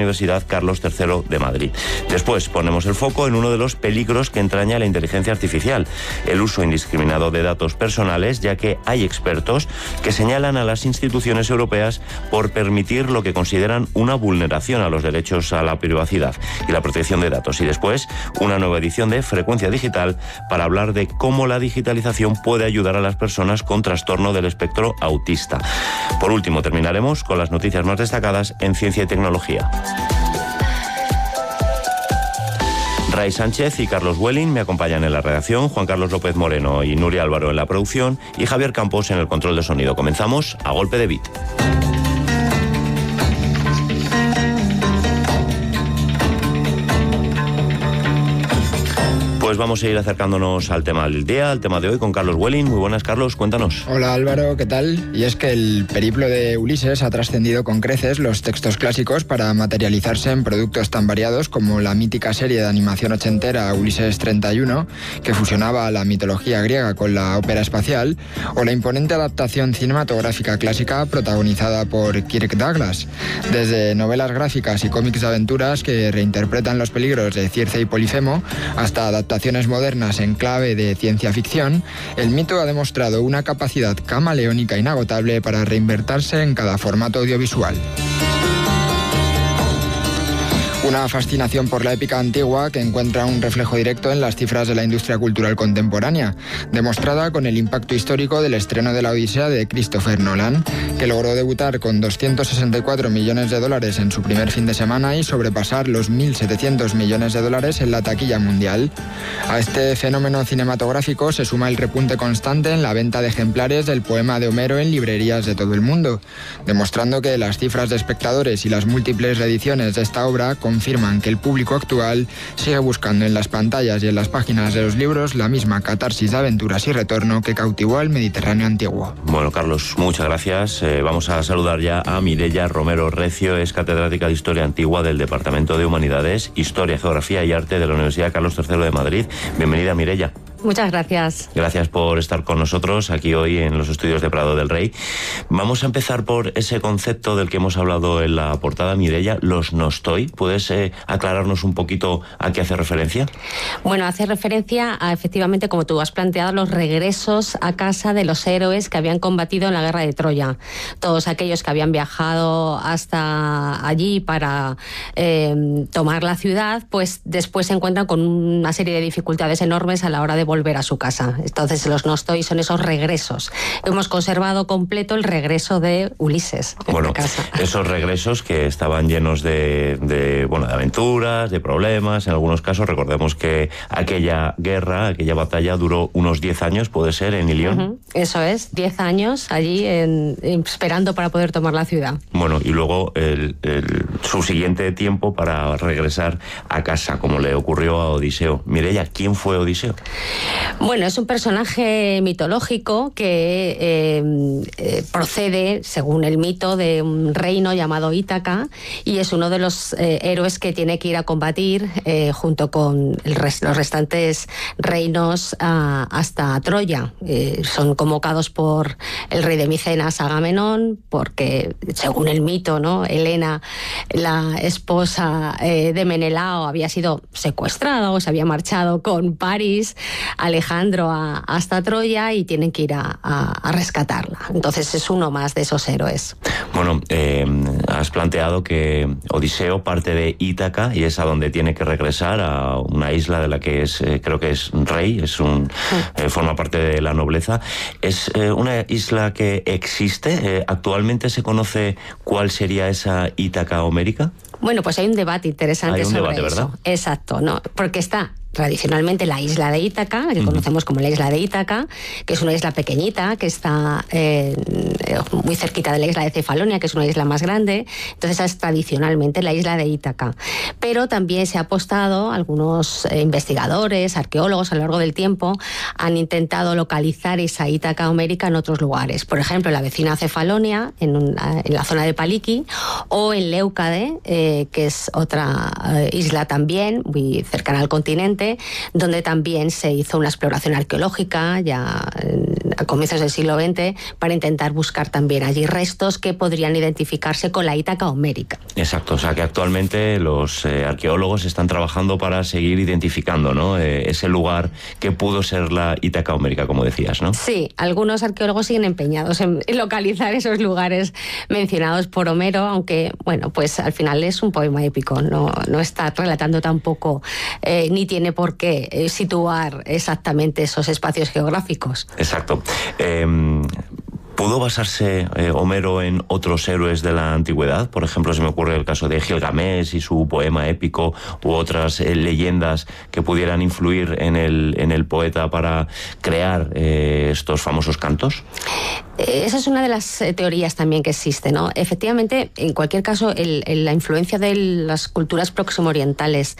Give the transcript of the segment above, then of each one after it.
Universidad Carlos III de Madrid. Después ponemos el foco en uno de los peligros que entraña la inteligencia artificial, el uso indiscriminado de datos personales, ya que hay expertos que señalan a las instituciones europeas por permitir lo que consideran una vulneración a los derechos a la privacidad y la protección de datos. Y después, una nueva edición de Frecuencia Digital para hablar de cómo la digitalización puede ayudar a las personas con trastorno del espectro autista. Por último, terminaremos con las noticias más destacadas en ciencia y tecnología. Ray Sánchez y Carlos Welling me acompañan en la redacción, Juan Carlos López Moreno y Nuria Álvaro en la producción y Javier Campos en el control de sonido. Comenzamos a golpe de beat. Pues vamos a ir acercándonos al tema del día, al tema de hoy con Carlos Welling. Muy buenas, Carlos, cuéntanos. Hola Álvaro, ¿qué tal? Y es que el periplo de Ulises ha trascendido con creces los textos clásicos para materializarse en productos tan variados como la mítica serie de animación ochentera Ulises 31, que fusionaba la mitología griega con la ópera espacial, o la imponente adaptación cinematográfica clásica protagonizada por Kirk Douglas. Desde novelas gráficas y cómics de aventuras que reinterpretan los peligros de Circe y Polifemo, hasta adaptaciones modernas en clave de ciencia ficción, el mito ha demostrado una capacidad camaleónica inagotable para reinvertirse en cada formato audiovisual. Una fascinación por la épica antigua que encuentra un reflejo directo en las cifras de la industria cultural contemporánea, demostrada con el impacto histórico del estreno de la Odisea de Christopher Nolan, que logró debutar con 264 millones de dólares en su primer fin de semana y sobrepasar los 1.700 millones de dólares en la taquilla mundial. A este fenómeno cinematográfico se suma el repunte constante en la venta de ejemplares del poema de Homero en librerías de todo el mundo, demostrando que las cifras de espectadores y las múltiples reediciones de esta obra confirman que el público actual sigue buscando en las pantallas y en las páginas de los libros la misma catarsis de aventuras y retorno que cautivó al Mediterráneo antiguo. Bueno, Carlos, muchas gracias. Vamos a saludar ya a Mireia Romero Recio, es catedrática de Historia Antigua del Departamento de Humanidades, Historia, Geografía y Arte de la Universidad Carlos III de Madrid. Bienvenida, Mireia. Muchas gracias. Gracias por estar con nosotros aquí hoy en los estudios de Prado del Rey. Vamos a empezar por ese concepto del que hemos hablado en la portada, Mireia, los nostoi. ¿Puedes aclararnos un poquito a qué hace referencia? Bueno, hace referencia a, efectivamente, como tú has planteado, los regresos a casa de los héroes que habían combatido en la guerra de Troya. Todos aquellos que habían viajado hasta allí para tomar la ciudad, pues después se encuentran con una serie de dificultades enormes a la hora de volver a su casa. Entonces los nostoi son esos regresos. Hemos conservado completo el regreso de Ulises a casa. Esos regresos que estaban llenos de aventuras, de problemas. En algunos casos recordemos que aquella guerra, aquella batalla duró unos 10 años, puede ser, en Ilión. Uh-huh. Eso es, 10 años allí esperando para poder tomar la ciudad. Bueno, y luego su siguiente tiempo para regresar a casa, como le ocurrió a Odiseo. Mireia, ¿quién fue Odiseo? Bueno, es un personaje mitológico que procede, según el mito, de un reino llamado Ítaca y es uno de los héroes que tiene que ir a combatir junto con los restantes reinos hasta Troya. Son convocados por el rey de Micenas, Agamenón, porque, según el mito, ¿no?, Helena, la esposa de Menelao, había sido secuestrada o se había marchado con París, Alejandro, hasta Troya y tienen que ir a rescatarla. Entonces es uno más de esos héroes. Bueno, has planteado que Odiseo parte de Ítaca y es a donde tiene que regresar, a una isla de la que es, creo que es rey, forma parte de la nobleza. ¿Es una isla que existe? ¿Actualmente se conoce cuál sería esa Ítaca homérica? Bueno, pues hay un debate interesante sobre eso. ¿Verdad? Exacto, ¿no? Porque está tradicionalmente la isla de Ítaca, que conocemos como la isla de Ítaca, que es una isla pequeñita, que está muy cerquita de la isla de Cefalonia, que es una isla más grande. Entonces esa es tradicionalmente la isla de Ítaca. Pero también se ha apostado, algunos investigadores, arqueólogos a lo largo del tiempo, han intentado localizar esa Ítaca homérica en otros lugares. Por ejemplo, en la vecina Cefalonia, en la zona de Paliki, o en Leucade, que es otra isla también, muy cercana al continente, XX, donde también se hizo una exploración arqueológica ya a comienzos del siglo XX para intentar buscar también allí restos que podrían identificarse con la Ítaca homérica. Exacto, o sea que actualmente los arqueólogos están trabajando para seguir identificando, ¿no? Ese lugar que pudo ser la Ítaca homérica, como decías, ¿no? Sí, algunos arqueólogos siguen empeñados en localizar esos lugares mencionados por Homero, aunque, bueno, pues al final es un poema épico, no está relatando tampoco, ni tiene por qué situar exactamente esos espacios geográficos. Exacto. ¿Pudo basarse Homero en otros héroes de la antigüedad? Por ejemplo, se me ocurre el caso de Gilgamesh y su poema épico, u otras leyendas que pudieran influir en el poeta para crear estos famosos cantos. Esa es una de las teorías también que existe, ¿no? Efectivamente, en cualquier caso, la influencia de las culturas próximo-orientales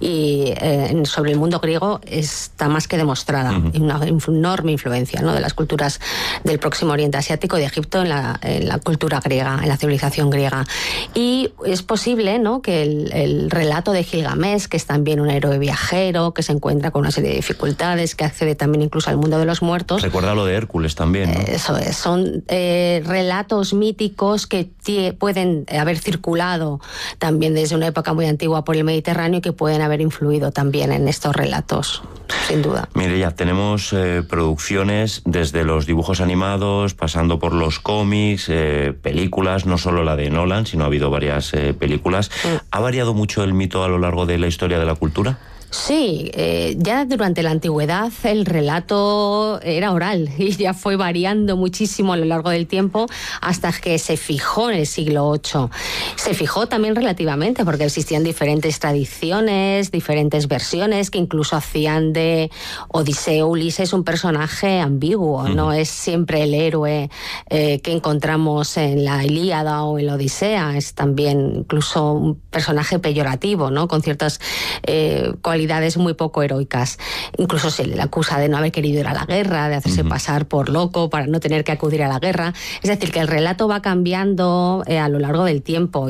y sobre el mundo griego está más que demostrada. Una enorme influencia, ¿no?, de las culturas del Próximo Oriente Asiático y de Egipto en la cultura griega, en la civilización griega. Y es posible, ¿no?, que el relato de Gilgamesh, que es también un héroe viajero, que se encuentra con una serie de dificultades, que accede también incluso al mundo de los muertos. Recuerda lo de Hércules también, ¿no? Eso es. Son relatos míticos que pueden haber circulado también desde una época muy antigua por el Mediterráneo y que pueden haber influido también en estos relatos, sin duda. Mire, ya tenemos producciones desde los dibujos animados, pasando por los cómics, películas, no solo la de Nolan, sino ha habido varias películas. ¿Ha variado mucho el mito a lo largo de la historia de la cultura? Sí, ya durante la antigüedad el relato era oral y ya fue variando muchísimo a lo largo del tiempo hasta que se fijó en el siglo VIII. Se fijó también relativamente porque existían diferentes tradiciones, diferentes versiones que incluso hacían de Odiseo Ulises un personaje ambiguo. No es siempre el héroe que encontramos en la Ilíada o en la Odisea, es también incluso un personaje peyorativo, ¿no?, con ciertas cualidades muy poco heroicas. Incluso se le acusa de no haber querido ir a la guerra, de hacerse pasar por loco para no tener que acudir a la guerra. Es decir, que el relato va cambiando a lo largo del tiempo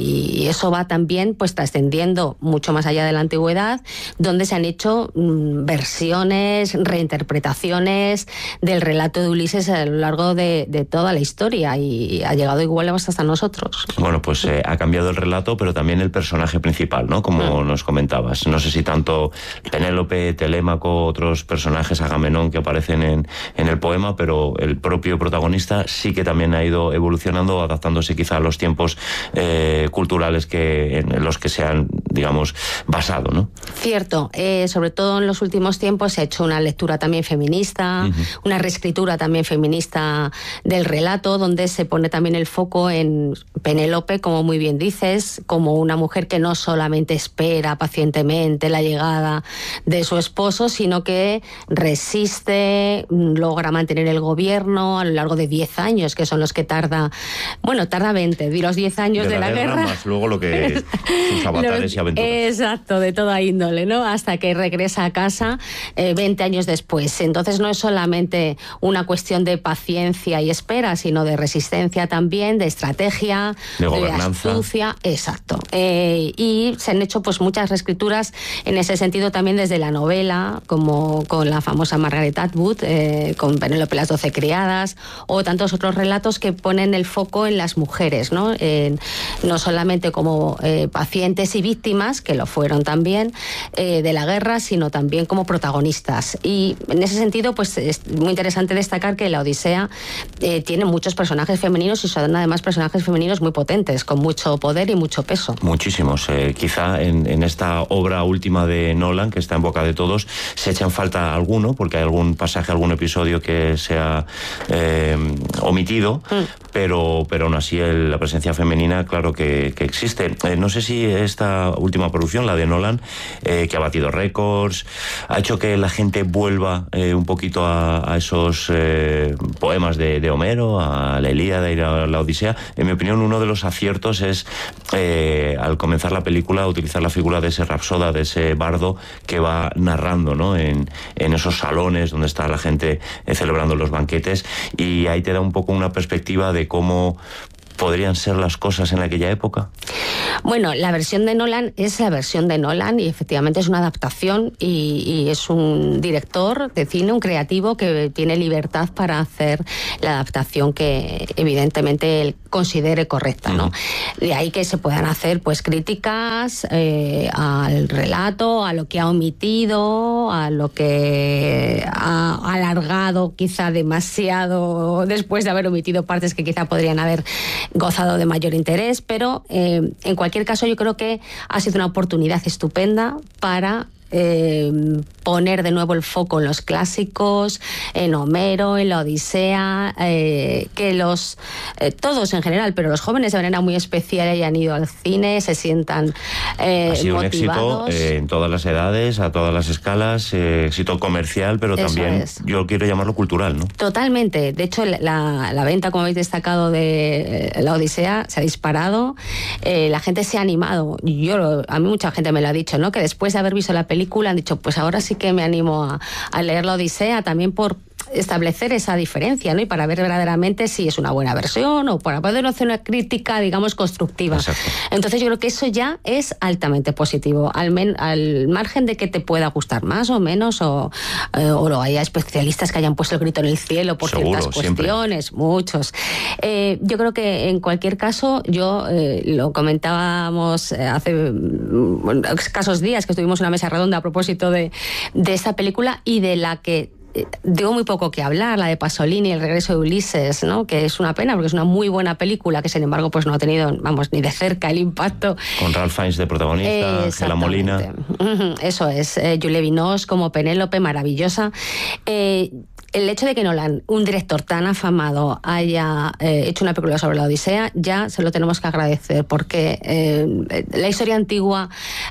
y eso va también pues trascendiendo mucho más allá de la antigüedad, donde se han hecho versiones, reinterpretaciones del relato de Ulises a lo largo de toda la historia y ha llegado igual hasta nosotros. Bueno, pues ha cambiado el relato, pero también el personaje principal, ¿no?, como nos comentabas. No sé si tanto Penélope, Telémaco, otros personajes, Agamenón, que aparecen en el poema, pero el propio protagonista sí que también ha ido evolucionando, adaptándose quizá a los tiempos culturales en los que se han, digamos, basado, ¿no? Cierto. Sobre todo en los últimos tiempos se ha hecho una lectura también feminista, una reescritura también feminista del relato, donde se pone también el foco en Penélope, como muy bien dices, como una mujer que no solamente espera pacientemente la llegada de su esposo, sino que resiste, logra mantener el gobierno a lo largo de 10 años, que son los que tarda 20, de los 10 años de la guerra. Más luego lo que sus avatares y aventuras. Exacto, de toda índole, ¿no? Hasta que regresa a casa 20 años después. Entonces no es solamente una cuestión de paciencia y espera, sino de resistencia también, de estrategia, de gobernanza. De astucia. Exacto. Y se han hecho pues muchas reescrituras en ese sentido también desde la novela, como con la famosa Margaret Atwood, con Penélope las 12 criadas, o tantos otros relatos que ponen el foco en las mujeres, ¿no? No solamente como pacientes y víctimas, que lo fueron también, de la guerra, sino también como protagonistas. Y en ese sentido, pues es muy interesante destacar que la Odisea tiene muchos personajes femeninos y son además personajes femeninos muy potentes, con mucho poder y mucho peso. Muchísimos. Quizá en esta obra última de Nolan, que está en boca de todos, se echa en falta alguno, porque hay algún pasaje, algún episodio que se ha omitido, pero aún así la presencia femenina, claro que existe. No sé si esta última producción, la de Nolan, que ha batido récords, ha hecho que la gente vuelva un poquito a esos poemas de Homero, a la Ilíada y a la Odisea. En mi opinión, uno de los aciertos es, al comenzar la película, utilizar la figura de ese rapsoda, de ese bardo que va narrando, ¿no?, en esos salones donde está la gente celebrando los banquetes, y ahí te da un poco una perspectiva de cómo podrían ser las cosas en aquella época? Bueno, la versión de Nolan es la versión de Nolan y efectivamente es una adaptación y es un director de cine, un creativo que tiene libertad para hacer la adaptación que evidentemente él considere correcta, ¿no? De ahí que se puedan hacer pues críticas al relato, a lo que ha omitido, a lo que ha alargado quizá demasiado después de haber omitido partes que quizá podrían haber gozado de mayor interés, pero en cualquier caso yo creo que ha sido una oportunidad estupenda para poner de nuevo el foco en los clásicos, en Homero, en la Odisea, que los todos en general, pero los jóvenes de manera muy especial hayan ido al cine, se sientan ha sido motivados. Un éxito en todas las edades, a todas las escalas, éxito comercial, pero también yo quiero llamarlo cultural, ¿no? Totalmente. De hecho, la venta, como habéis destacado, de la Odisea se ha disparado. La gente se ha animado. A mí mucha gente me lo ha dicho, ¿no? Que después de haber visto la película han dicho, pues ahora sí que me animo a leer la Odisea, también por establecer esa diferencia, ¿no? Y para ver verdaderamente si es una buena versión o para poder hacer una crítica, digamos, constructiva. Exacto. Entonces yo creo que eso ya es altamente positivo, al margen de que te pueda gustar más o menos o haya especialistas que hayan puesto el grito en el cielo por Seguro, ciertas cuestiones, siempre. Muchos. Yo creo que en cualquier caso, lo comentábamos hace escasos días que estuvimos en una mesa redonda a propósito de esta película y de la que tengo muy poco que hablar, la de Pasolini, El regreso de Ulises, ¿no? Que es una pena porque es una muy buena película que sin embargo pues no ha tenido, vamos, ni de cerca el impacto. Con Ralph Fiennes de protagonista, Ángela Molina. Eso es, Juliette Binoche como Penélope, maravillosa. El hecho de que Nolan, un director tan afamado, haya hecho una película sobre la Odisea, ya se lo tenemos que agradecer, porque la historia antigua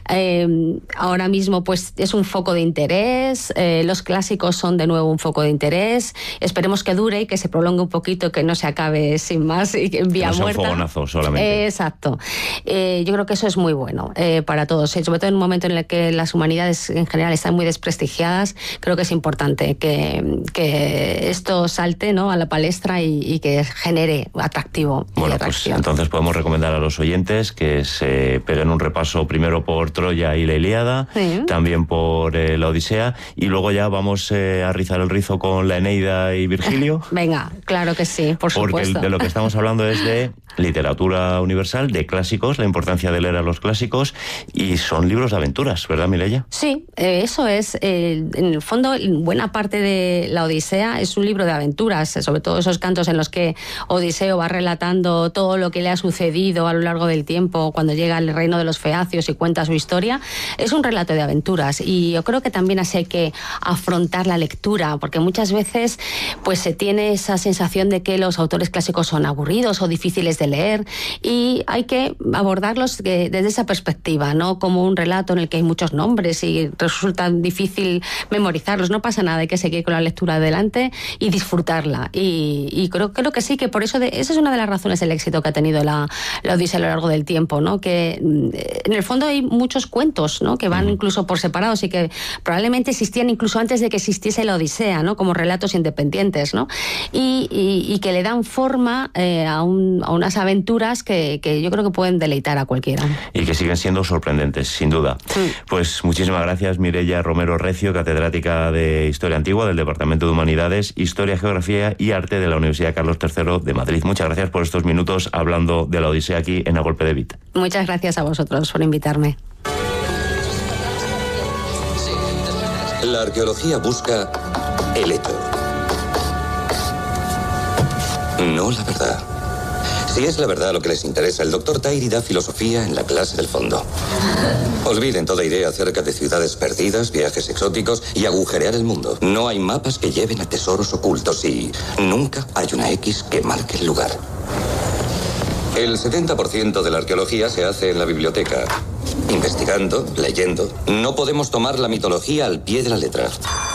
ahora mismo pues es un foco de interés, los clásicos son de nuevo un foco de interés, esperemos que dure y que se prolongue un poquito, que no se acabe sin más y que en vía muerta. No sea un fogonazo solamente. Exacto. Yo creo que eso es muy bueno para todos, sobre todo en un momento en el que las humanidades en general están muy desprestigiadas. Creo que es importante que esto salte, ¿no?, a la palestra y que genere atractivo. Bueno, pues entonces podemos recomendar a los oyentes que se peguen un repaso primero por Troya y la Ilíada, también por la Odisea, y luego ya vamos a rizar el rizo con la Eneida y Virgilio. Venga, claro que sí, por supuesto. Porque de lo que estamos hablando es de literatura universal, de clásicos, la importancia de leer a los clásicos, y son libros de aventuras, ¿verdad, Mireia? Sí, eso es. En el fondo, buena parte de la Odisea es un libro de aventuras, sobre todo esos cantos en los que Odiseo va relatando todo lo que le ha sucedido a lo largo del tiempo cuando llega al reino de los feacios y cuenta su historia. Es un relato de aventuras y yo creo que también así hay que afrontar la lectura, porque muchas veces pues se tiene esa sensación de que los autores clásicos son aburridos o difíciles de leer, y hay que abordarlos desde esa perspectiva, no como un relato en el que hay muchos nombres y resulta difícil memorizarlos. No pasa nada, hay que seguir con la lectura adelante y disfrutarla, y creo que sí, que por eso esa es una de las razones del éxito que ha tenido la Odisea a lo largo del tiempo, ¿no? Que en el fondo hay muchos cuentos, ¿no?, que van incluso por separados y que probablemente existían incluso antes de que existiese la Odisea, ¿no?, como relatos independientes, ¿no? Y que le dan forma a unas aventuras que yo creo que pueden deleitar a cualquiera. Y que siguen siendo sorprendentes, sin duda. Pues muchísimas gracias, Mireia Romero Recio, catedrática de Historia Antigua del Departamento de Humanidades, Historia, Geografía y Arte de la Universidad Carlos III de Madrid. Muchas gracias por estos minutos hablando de la Odisea aquí en A Golpe de Beat. Muchas gracias a vosotros por invitarme. La arqueología busca el hecho, no la verdad. Si es la verdad lo que les interesa, el doctor Tairi da filosofía en la clase del fondo. Olviden toda idea acerca de ciudades perdidas, viajes exóticos y agujerear el mundo. No hay mapas que lleven a tesoros ocultos y nunca hay una X que marque el lugar. El 70% de la arqueología se hace en la biblioteca, investigando, leyendo. No podemos tomar la mitología al pie de la letra.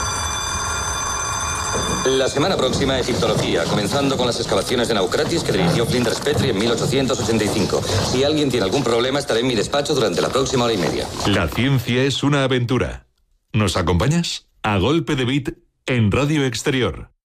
La semana próxima, egiptología, comenzando con las excavaciones de Naucratis que dirigió Flinders Petrie en 1885. Si alguien tiene algún problema, estaré en mi despacho durante la próxima hora y media. La ciencia es una aventura. ¿Nos acompañas? A Golpe de Beat en Radio Exterior.